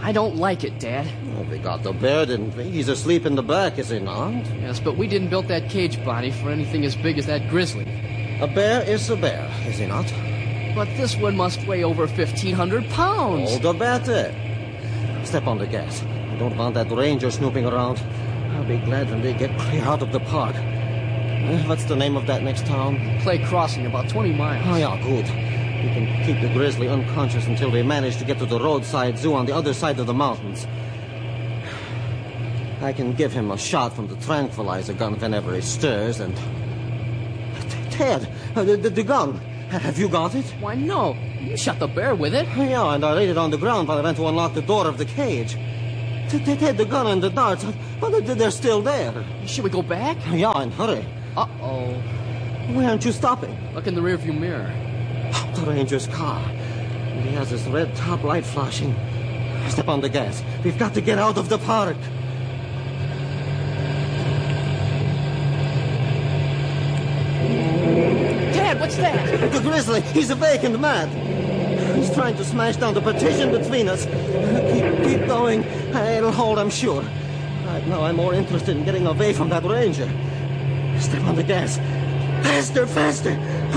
I don't like it, Dad. Well, we got the bear, didn't we? He's asleep in the back, is he not? Yes, but we didn't build that cage, Bonnie, for anything as big as that grizzly. A bear is a bear, is he not? But this one must weigh over 1,500 pounds. All the better. Step on the gas. I don't want that ranger snooping around. I'll be glad when they get clear out of the park. What's the name of that next town? Clay Crossing, about 20 miles. Oh, yeah, good. We can keep the grizzly unconscious until we manage to get to the roadside zoo on the other side of the mountains. I can give him a shot from the tranquilizer gun whenever he stirs, and... Ted, the gun. Have you got it? Why, no. You shot the bear with it. Yeah, and I laid it on the ground while I went to unlock the door of the cage. Ted, the gun and the darts, well, they're still there. Should we go back? Yeah, and hurry. Uh-oh. Why aren't you stopping? Look in the rearview mirror. The ranger's car. And he has his red top light flashing. Step on the gas. We've got to get out of the park. Dad, what's that? The grizzly. He's awake and mad. He's trying to smash down the partition between us. Keep going. It'll hold, I'm sure. Right now, I'm more interested in getting away from that ranger. Step on the gas. Faster, faster.